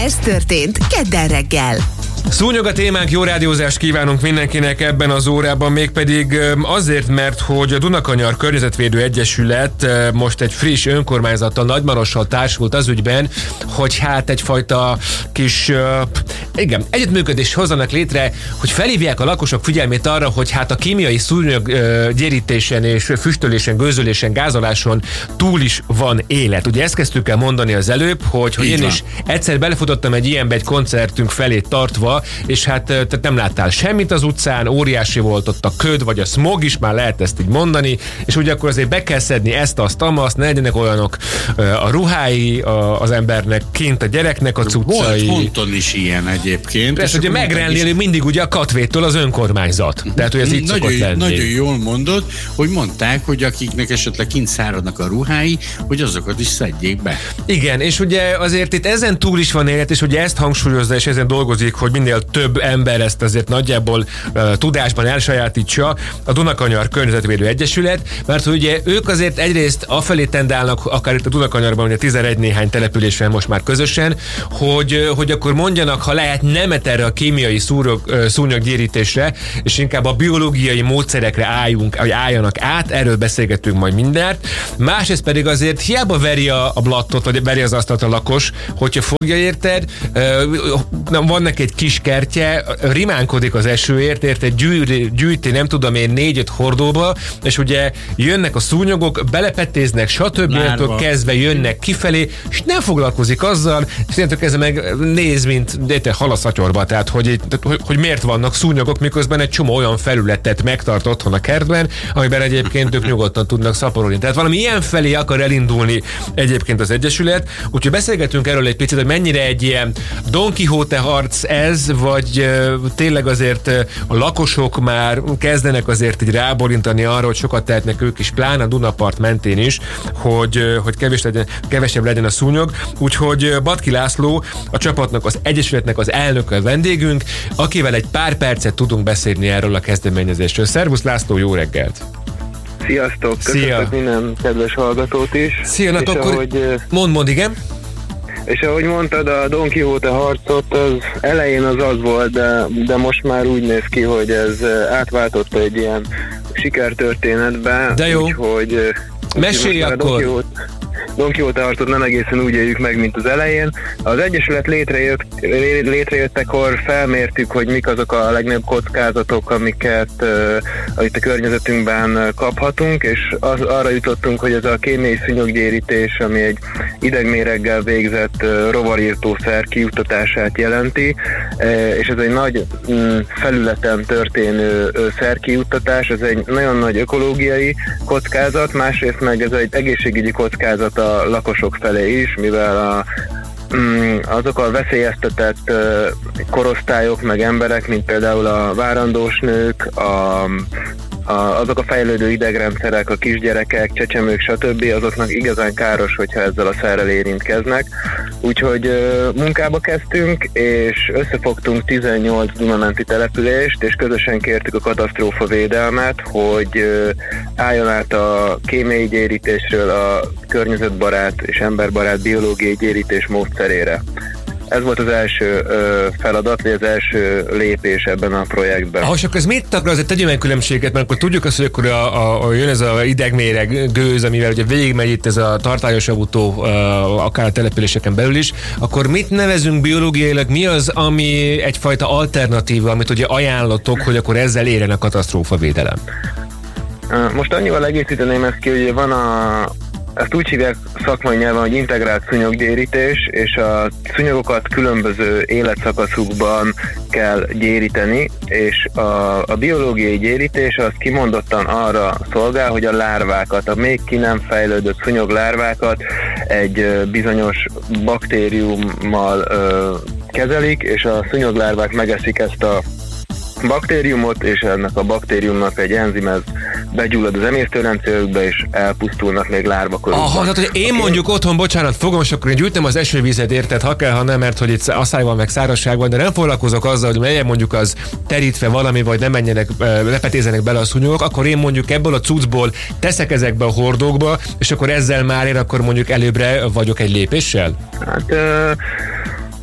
Ez történt kedden reggel. Szúnyog a témánk, jó rádiózást kívánunk mindenkinek ebben az órában, mégpedig azért, mert hogy a Dunakanyar Környezetvédő Egyesület most egy friss önkormányzattal, Nagymarossal társult az ügyben, hogy hát egyfajta kis együttműködést hozzanak létre, hogy felhívják a lakosok figyelmét arra, hogy hát a kémiai szúnyog gyérítésen és füstölésen, gőzölésen, gázoláson túl is van élet. Ugye ezt kezdtük el mondani az előbb, hogy én is egyszer belefutottam egy ilyenbe egy koncertünk felé tartva, és hát te nem láttál semmit az utcán, óriási volt ott a köd, vagy a smog is, már lehet ezt így mondani, és ugye akkor azért be kell szedni ezt, azt, amazt, ne legyenek olyanok a ruhái az embernek, kint a gyereknek a cuccai. Volt Honton is ilyen egyébként. Persze, ugye megrenléli mindig ugye a Katvéttől az önkormányzat. Tehát, hogy ez így szokott lenni. Nagyon jól mondod, hogy mondták, hogy akiknek esetleg kint száradnak a ruhái, hogy azokat is szedjék be. Igen, és ugye azért itt ezen túl is van élet, és ugye ezt hangsúlyozza, és ezen dolgozik, hogy minél több ember ezt azért nagyjából tudásban elsajátítsa a Dunakanyar Környezetvédő Egyesület, mert ugye ők azért egyrészt afelé tendálnak, akár itt a Dunakanyarban, ugye 11 néhány településen most már közösen, hogy akkor mondjanak, ha lehet, nemet erre a kémiai szúnyoggyérítésre, és inkább a biológiai módszerekre álljanak át, erről beszélgetünk majd mindent. Másrészt pedig azért hiába veri a blattot, vagy veri az asztalt a lakos, hogyha fogja érted, van neki egy kis kertje, rimánkodik az esőért, érted, gyűjti, nem tudom én, 4-5 hordóba, és ugye jönnek a szúnyogok, belepetéznek, stb. Kezdve jönnek kifelé, és nem foglalkozik azzal, és innentől kezdve meg néz, mint hal a szatyorba, tehát hogy miért vannak szúnyogok, miközben egy csomó olyan felületet megtart otthon a kertben, amiben egyébként ők nyugodtan tudnak szaporolni. Tehát valami ilyen felé akar elindulni egyébként az Egyesület, úgyhogy beszélgetünk erről egy picit, hogy mennyire egy ilyen Don Quixote harc ez, vagy tényleg azért a lakosok már kezdenek azért így ráborintani arra, hogy sokat tehetnek ők is, pláne a Dunapart mentén is, hogy kevesebb legyen a szúnyog. Úgyhogy Batki László, a csapatnak, az Egyesületnek az elnöke a vendégünk, akivel egy pár percet tudunk beszélni erről a kezdeményezésről. Szervusz László, jó reggelt! Sziasztok! Köszönjük minden kedves hallgatót is. Szia, akkor mondd, igen? És ahogy mondtad, a Don Quixote harcot az elején az volt, de most már úgy néz ki, hogy ez átváltotta egy ilyen sikertörténetbe. De jó. Úgyhogy mesélj akkor! Don Quixote harcot nem egészen úgy éljük meg, mint az elején. Az Egyesület létrejöttekor felmértük, hogy mik azok a legnagyobb kockázatok, amiket a környezetünkben kaphatunk, és arra jutottunk, hogy ez a kémiai szúnyoggyérítés, ami egy idegméreggel végzett rovarírtószer kijuttatását jelenti, és ez egy nagy felületen történő szerkijuttatás, ez egy nagyon nagy ökológiai kockázat, másrészt meg ez egy egészségügyi kockázat a lakosok felé is, mivel azok a veszélyeztetett korosztályok meg emberek, mint például a várandós nők, azok a fejlődő idegrendszerek, a kisgyerekek, csecsemők, stb. Azoknak igazán káros, hogyha ezzel a szerrel érintkeznek. Úgyhogy munkába kezdtünk, és összefogtunk 18 Dunamenti települést, és közösen kértük a katasztrófavédelmet, hogy álljon át a kémiai gyérítésről a környezetbarát és emberbarát biológiai gyérítés módszerére. Ez volt az első feladat, vagy az első lépés ebben a projektben. És akkor ez mit akar, azért tegyünk meg különbséget, mert akkor tudjuk azt, hogy akkor jön ez a idegméreg gőz, amivel ugye végigmegy itt ez a tartályos autó, akár a településeken belül is, akkor mit nevezünk biológiailag, mi az, ami egyfajta alternatíva, amit ugye ajánlatok, hogy akkor ezzel érjen a katasztrófavédelem? Most annyival egészíteném ezt ki, hogy ezt úgy hívják szakmai nyelven, hogy integrált szúnyoggyérítés, és a szúnyogokat különböző életszakaszukban kell gyéríteni, és a biológiai gyérítés az kimondottan arra szolgál, hogy a lárvákat, a még ki nem fejlődött szúnyoglárvákat egy bizonyos baktériummal kezelik, és a szúnyoglárvák megeszik ezt a baktériumot, és ennek a baktériumnak egy enzim begyullad az emésztőrendszerükbe, és elpusztulnak még lárvakorukban. Aha, tehát hogy én mondjuk otthon, bocsánat, fogom, és akkor én gyűjtem az esővizet, érted, ha kell, ha nem, mert hogy itt asszály van, meg szárazság van, de nem foglalkozok azzal, hogy melyen mondjuk az terítve valami, vagy nem menjenek, lepetézenek bele a szúnyogok, akkor én mondjuk ebből a cuccból teszek ezekbe a hordókba, és akkor ezzel már én akkor mondjuk előbbre vagyok egy lépéssel? Hát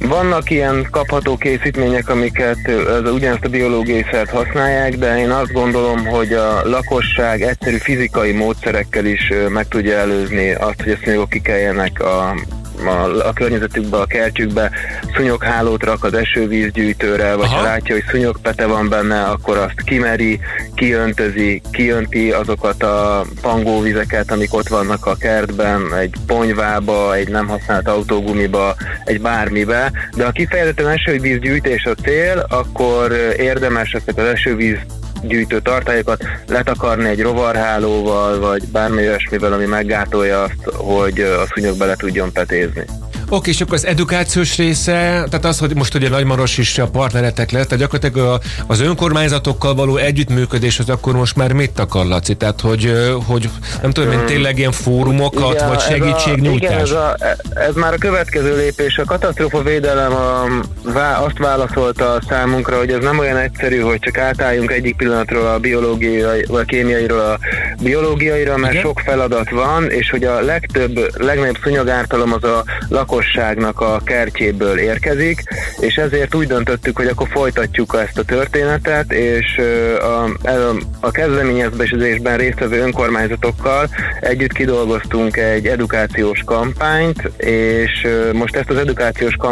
Vannak ilyen kapható készítmények, amiket ugyanezt a biológiai szert használják, de én azt gondolom, hogy a lakosság egyszerű fizikai módszerekkel is meg tudja előzni azt, hogy a szúnyogok kikeljenek a környezetükbe, a kertjükbe, szúnyoghálót rak az esővízgyűjtőre, vagy ha látja, hogy szúnyogpete van benne, akkor azt kimeri, kiönti azokat a pangóvizeket, amik ott vannak a kertben, egy ponyvába, egy nem használt autógumiba, egy bármibe, de ha kifejezetten esővízgyűjtés a cél, akkor érdemes ezeket az esővízgyűjtő tartályokat letakarni egy rovarhálóval, vagy bármi olyasmivel, ami meggátolja azt, hogy a szúnyog bele tudjon petézni. Oké, és akkor az edukációs része, tehát az, hogy most ugye Nagymaros is a partneretek lesz, tehát gyakorlatilag az önkormányzatokkal való együttműködés az akkor most már mit akar, Laci? Tehát, hogy nem tudom, mint tényleg ilyen fórumokat, igen, vagy segítségnyújtás? Igen, ez már a következő lépés. A katasztrófavédelem azt válaszolta számunkra, hogy ez nem olyan egyszerű, hogy csak átálljunk egyik pillanatról a biológiai, vagy a kémiairól a biológiaira, mert igen, sok feladat van, és hogy a legnagyobb szúnyogártalom az a lakosságnak a kertjéből érkezik, és ezért úgy döntöttük, hogy akkor folytatjuk ezt a történetet, és a kezdeményezésben résztvevő önkormányzatokkal együtt kidolgoztunk egy edukációs kampányt, és most ezt az edukációs kampányt